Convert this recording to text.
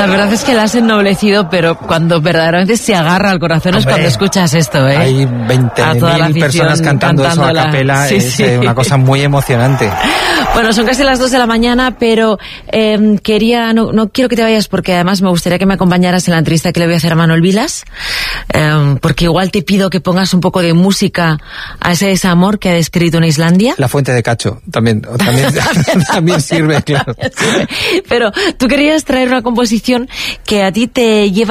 La verdad es que la has ennoblecido, pero cuando verdaderamente se agarra al corazón es cuando escuchas esto, ¿eh? Hay 20.000 personas cantando eso a capela, es una cosa muy emocionante. Bueno, son casi las 2 de la mañana, pero no quiero que te vayas porque además me gustaría que me acompañaras en la entrevista que le voy a hacer a Manuel Vilas, porque igual te pido que pongas un poco de música a ese desamor que ha descrito en Islandia. La fuente de Cacho, también sirve, claro. Pero tú querías traer una composición que a ti te lleva